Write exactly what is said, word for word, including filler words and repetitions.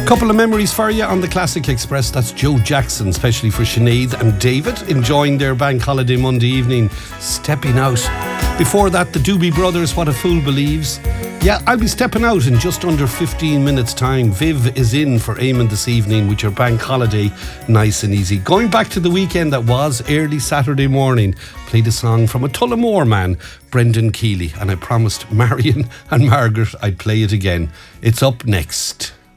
Couple of memories for you on the Classic Express. That's Joe Jackson, especially for Sinead and David, enjoying their bank holiday Monday evening, stepping out. Before that, the Doobie Brothers, What a Fool Believes. Yeah, I'll be stepping out in just under fifteen minutes time. Viv is in for Eamon this evening with your bank holiday nice and easy. Going back to the weekend that was, early Saturday morning, played a song from a Tullamore man, Brendan Keeley, and I promised Marion and Margaret I'd play it again. It's up next.